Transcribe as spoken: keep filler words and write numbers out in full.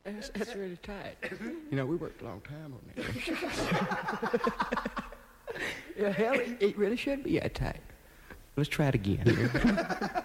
That's, that's really tight. You know, we worked a long time on that. Yeah, hell, it, it really should be that tight. Let's try it again.